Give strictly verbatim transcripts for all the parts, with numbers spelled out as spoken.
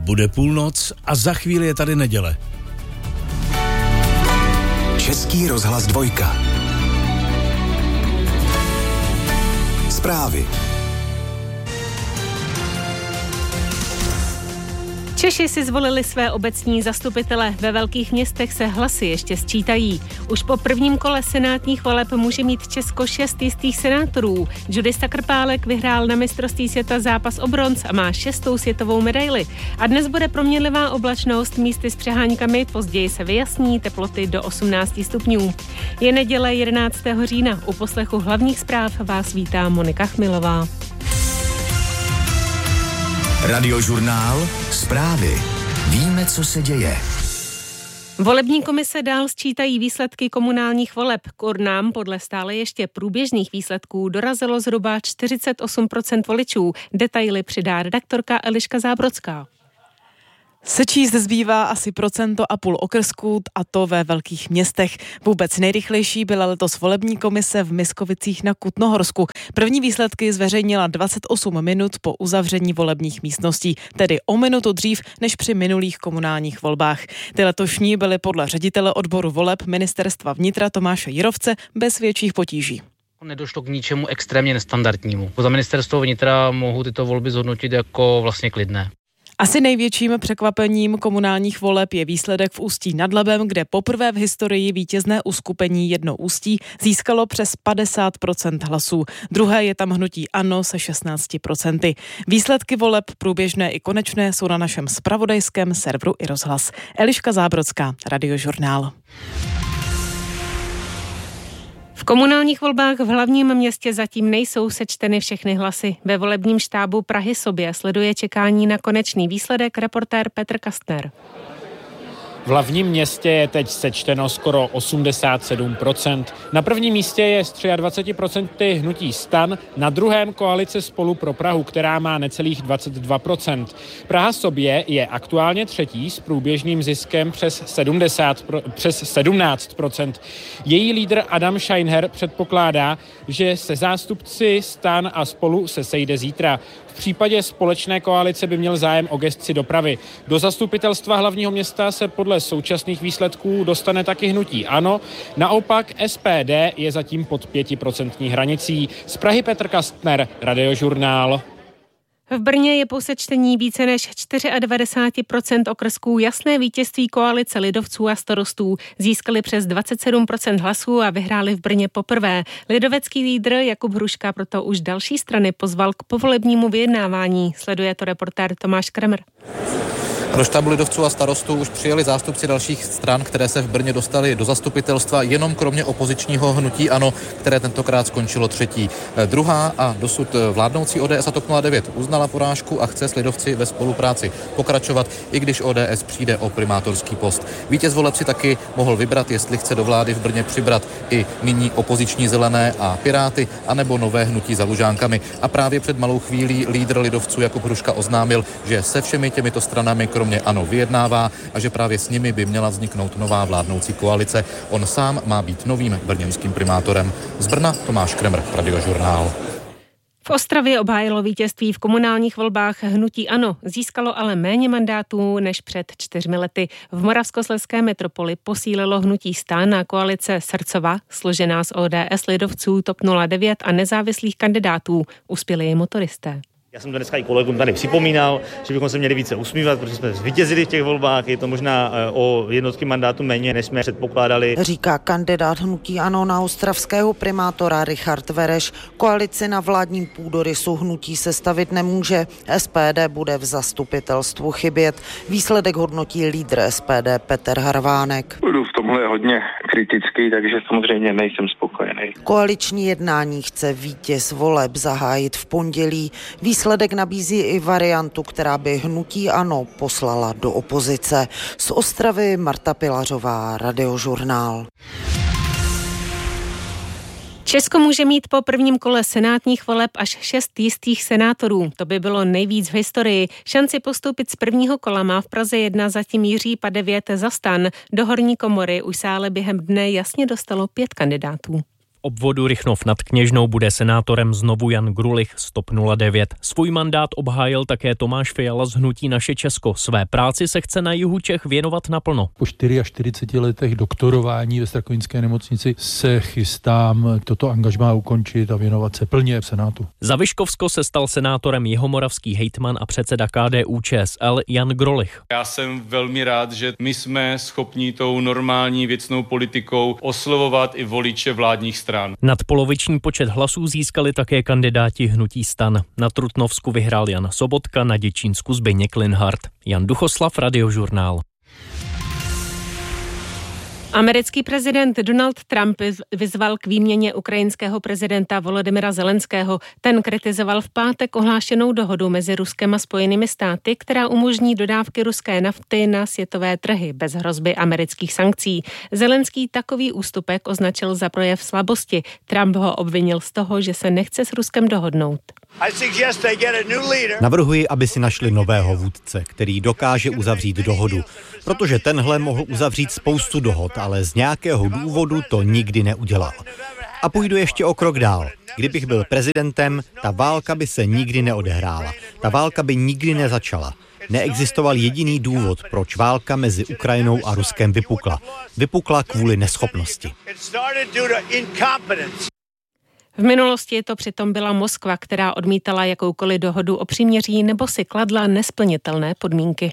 Bude půlnoc a za chvíli je tady neděle. Český rozhlas dvojka. Zprávy. Češi si zvolili své obecní zastupitele. Ve velkých městech se hlasy ještě sčítají. Už po prvním kole senátních voleb může mít Česko šest jistých senátorů. Judista Krpálek vyhrál na mistrovství světa zápas o bronz a má šestou světovou medaili. A dnes bude proměnlivá oblačnost, místy s přeháňkami, později se vyjasní, teploty do osmnáct stupňů. Je neděle jedenáctého října. U poslechu hlavních zpráv vás vítá Monika Chmilová. Radiožurnál. Zprávy. Víme, co se děje. Volební komise dál sčítají výsledky komunálních voleb. K urnám podle stále ještě průběžných výsledků dorazilo zhruba čtyřicet osm procent voličů. Detaily přidá redaktorka Eliška Zábrodská. Sečíst zbývá asi procento a půl okrsků, a to ve velkých městech. Vůbec nejrychlejší byla letos volební komise v Myskovicích na Kutnohorsku. První výsledky zveřejnila dvacet osm minut po uzavření volebních místností, tedy o minutu dřív než při minulých komunálních volbách. Ty letošní byly podle ředitele odboru voleb Ministerstva vnitra Tomáše Jirovce bez větších potíží. Nedošlo k ničemu extrémně nestandardnímu. Za ministerstvo vnitra mohu tyto volby zhodnotit jako vlastně klidné. Asi největším překvapením komunálních voleb je výsledek v Ústí nad Labem, kde poprvé v historii vítězné uskupení Jedno Ústí získalo přes padesát procent hlasů. Druhé je tam hnutí ANO se šestnáct procent. Výsledky voleb průběžné i konečné jsou na našem zpravodajském serveru i rozhlas. Eliška Zábrodská, Radiožurnál. V komunálních volbách v hlavním městě zatím nejsou sečteny všechny hlasy. Ve volebním štábu Prahy sobě sleduje čekání na konečný výsledek reportér Petr Kastner. V hlavním městě je teď sečteno skoro osmdesát sedm procent. Na prvním místě je s dvacet tři procent hnutí STAN, na druhém koalice Spolu pro Prahu, která má necelých dvacet dva procent. Praha sobě je aktuálně třetí s průběžným ziskem přes, sedmdesát, přes sedmnáct procent. Její lídr Adam Scheinher předpokládá, že se zástupci STAN a Spolu se sejde zítra. V případě společné koalice by měl zájem o gesci dopravy. Do zastupitelstva hlavního města se podle současných výsledků dostane taky hnutí ANO. Naopak S P D je zatím pod pětiprocentní hranicí. Z Prahy Petr Kastner, Radiožurnál. V Brně je po sečtení více než devadesát čtyři procent okrsků jasné vítězství koalice lidovců a starostů. Získali přes dvacet sedm procent hlasů a vyhráli v Brně poprvé. Lidovecký lídr Jakub Hruška proto už další strany pozval k povolebnímu vyjednávání. Sleduje to reportér Tomáš Kremer. Do štábu lidovců a starostů už přijeli zástupci dalších stran, které se v Brně dostali do zastupitelstva, jenom kromě opozičního hnutí ANO, které tentokrát skončilo třetí. Druhá a dosud vládnoucí O D S a T O P nula devět uznala porážku a chce s lidovci ve spolupráci pokračovat, i když O D S přijde o primátorský post. Vítěz voleb si taky mohl vybrat, jestli chce do vlády v Brně přibrat i nyní opoziční Zelené a Piráty, anebo nové hnutí za Lužánkami. A právě před malou chvílí lídr lidovců Jakub Hruška oznámil, že se všemi těmito stranami kromě ANO vyjednává a že právě s nimi by měla vzniknout nová vládnoucí koalice. On sám má být novým brněnským primátorem. Z Brna Tomáš Kremer, Radiožurnál. V Ostravě obhájilo vítězství v komunálních volbách hnutí ANO. Získalo ale méně mandátů než před čtyřmi lety. V Moravskoslezské metropoli posílilo hnutí STAN a koalice Srdcova, složená z O D S, lidovců, T O P nula devět a nezávislých kandidátů. Uspěli i motoristé. Já jsem to dneska i kolegům tady připomínal, že bychom se měli více usmívat, protože jsme zvítězili v těch volbách. Je to možná o jednotky mandátů méně, než jsme předpokládali. Říká kandidát hnutí ANO na ostravského primátora Richard Vereš. Koalici na vládním půdorysu hnutí sestavit nemůže. S P D bude v zastupitelstvu chybět. Výsledek hodnotí lídr S P D Petr Harvánek. Budu v tomhle hodně kritický, takže samozřejmě nejsem spokojený. Koaliční jednání chce vítěz voleb zahájit v pondělí. Výsledek nabízí i variantu, která by hnutí ANO poslala do opozice. Z Ostravy Marta Pilařová, Radiožurnál. Česko může mít po prvním kole senátních voleb až šest jistých senátorů. To by bylo nejvíc v historii. Šanci postoupit z prvního kola má v Praze jedna zatím Jiří Padevět za STAN. Do horní komory už se ale během dne jasně dostalo pět kandidátů. obvodu Rychnov nad Kněžnou bude senátorem znovu Jan Grulich z TOP nula devět. Svůj mandát obhájil také Tomáš Fiala z hnutí Naše Česko. Své práci se chce na jihu Čech věnovat naplno. Po čtyřiceti čtyři letech doktorování ve Strakonické nemocnici se chystám toto angažmá ukončit a věnovat se plně v Senátu. Za Vyškovsko se stal senátorem jihomoravský hejtman a předseda K D U Č S L Jan Grolich. Já jsem velmi rád, že my jsme schopni tou normální věcnou politikou oslovovat i voliče vládních stran. Nadpoloviční počet hlasů získali také kandidáti hnutí STAN. Na Trutnovsku vyhrál Jan Sobotka, na Děčínsku Zbyněk Linhart. Jan Duchoslav, Radiožurnál. Americký prezident Donald Trump vyzval k výměně ukrajinského prezidenta Volodymyra Zelenského. Ten kritizoval v pátek ohlášenou dohodu mezi Ruskem a Spojenými státy, která umožní dodávky ruské nafty na světové trhy bez hrozby amerických sankcí. Zelenský takový ústupek označil za projev slabosti. Trump ho obvinil z toho, že se nechce s Ruskem dohodnout. Navrhuji, aby si našli nového vůdce, který dokáže uzavřít dohodu, protože tenhle mohl uzavřít spoustu dohod, ale z nějakého důvodu to nikdy neudělal. A půjdu ještě o krok dál. Kdybych byl prezidentem, ta válka by se nikdy neodehrála. Ta válka by nikdy nezačala. Neexistoval jediný důvod, proč válka mezi Ukrajinou a Ruskem vypukla. Vypukla kvůli neschopnosti. V minulosti to přitom byla Moskva, která odmítala jakoukoliv dohodu o příměří nebo si kladla nesplnitelné podmínky.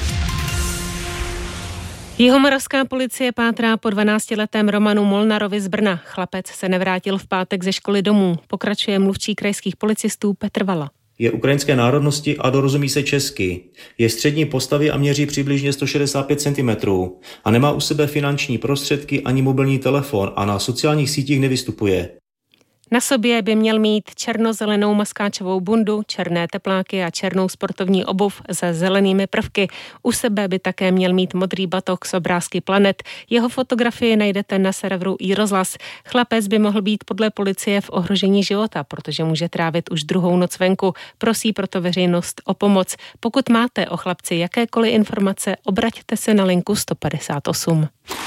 Jihomoravská policie pátrá po dvanáctiletém Romanu Molnarovi z Brna. Chlapec se nevrátil v pátek ze školy domů. Pokračuje mluvčí krajských policistů Petr Vala. Je ukrajinské národnosti a dorozumí se česky. Je střední postavy a měří přibližně sto šedesát pět centimetrů. A nemá u sebe finanční prostředky ani mobilní telefon a na sociálních sítích nevystupuje. Na sobě by měl mít černozelenou maskáčovou bundu, černé tepláky a černou sportovní obuv se zelenými prvky. U sebe by také měl mít modrý batoh s obrázky planet. Jeho fotografii najdete na serveru iRozhlas. Chlapec by mohl být podle policie v ohrožení života, protože může trávit už druhou noc venku. Prosí proto veřejnost o pomoc. Pokud máte o chlapci jakékoliv informace, obraťte se na linku sto padesát osm.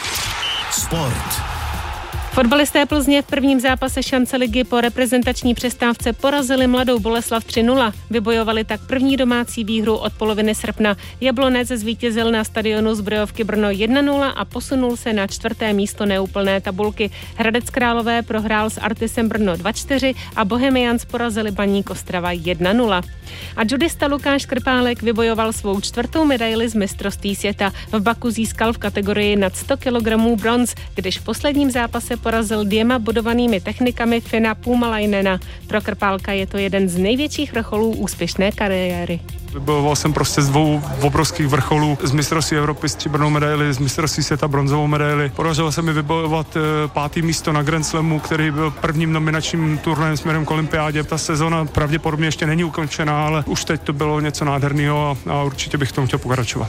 Sport. Fotbalisté Plzně v prvním zápase šance ligy po reprezentační přestávce porazili Mladou Boleslav tři nula. Vybojovali tak první domácí výhru od poloviny srpna. Jablonec zvítězil na stadionu Zbrojovky Brno jedna nula a posunul se na čtvrté místo neúplné tabulky. Hradec Králové prohrál s Artisem Brno dva čtyři a Bohemians porazili Baník Ostrava jedna nula. A judista Lukáš Krpálek vybojoval svou čtvrtou medaili z mistrovství světa. V Baku získal v kategorii nad sto kilogramů bronz, když v posledním zápase porazil dvěma bodovanými technikami Fina Puumalainena. Pro Krpálka je to jeden z největších vrcholů úspěšné kariéry. Vybojoval jsem prostě z dvou obrovských vrcholů, z mistrovství Evropy stříbrnou medaili, z mistrovství světa bronzovou medaili. Podařilo se mi vybojovat pátý místo na Grand Slamu, který byl prvním nominačním turnajem směrem k olympiádě. Ta sezona pravděpodobně ještě není ukončená, ale už teď to bylo něco nádherného a, a určitě bych tomu chtěl pokračovat.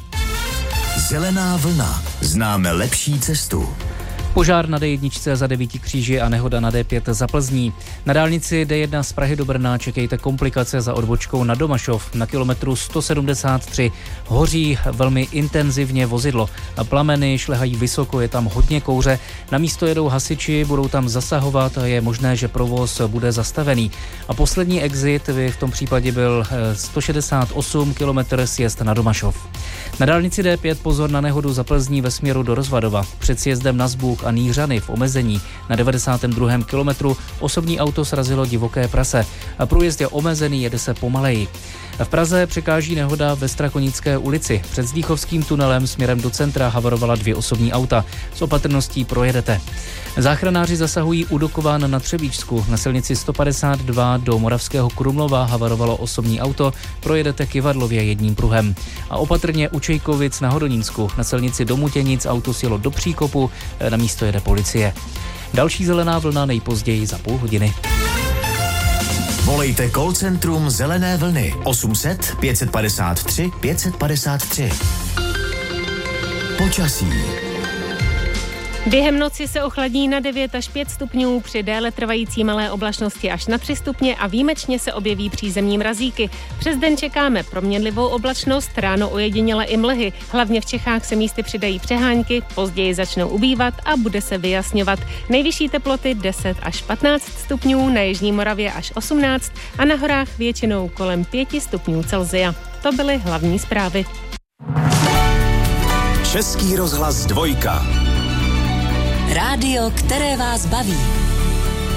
Zelená vlna. Známe lepší cestu. Požár na D jedna za Devíti kříži a nehoda na D pět za Plzní. Na dálnici D jedna z Prahy do Brna čekejte komplikace za odbočkou na Domašov. Na kilometru sto sedmdesát tři hoří velmi intenzivně vozidlo. Plameny šlehají vysoko, je tam hodně kouře. Na místo jedou hasiči, budou tam zasahovat a je možné, že provoz bude zastavený. A poslední exit by v tom případě byl sto šedesát osm kilometrů sjezd na Domašov. Na dálnici D pět pozor na nehodu za Plzní ve směru do Rozvadova. Před sjezdem na Zbůh a Nýřany v omezení na devadesátém druhém kilometru osobní auto srazilo divoké prase. Průjezd je omezený, jede se pomaleji. V Praze překáží nehoda ve Strakonické ulici. Před Zdíchovským tunelem směrem do centra havarovala dvě osobní auta. S opatrností projedete. Záchranáři zasahují u Dukován na Třebíčsku. Na silnici sto padesát dva do Moravského Krumlova havarovalo osobní auto. Projedete Kyvadlově jedním pruhem. A opatrně u Čejkovic na Hodonínsku. Na silnici do Mutěnic auto sjelo do příkopu. Na místo jede policie. Další zelená vlna nejpozději za půl hodiny. Volejte call centrum Zelené vlny osm set pět padesát tři pět padesát tři. Počasí. Během noci se ochladí na devět až pět stupňů, při déle trvající malé oblačnosti až na tři stupně a výjimečně se objeví přízemní mrazíky. Přes den čekáme proměnlivou oblačnost, ráno ojediněle i mlhy. Hlavně v Čechách se místy přidají přehánky, později začnou ubývat a bude se vyjasňovat. Nejvyšší teploty deset až patnáct stupňů, na jižní Moravě až osmnáct a na horách většinou kolem pět stupňů Celsia. To byly hlavní zprávy. Český rozhlas dvojka. Rádio, které vás baví.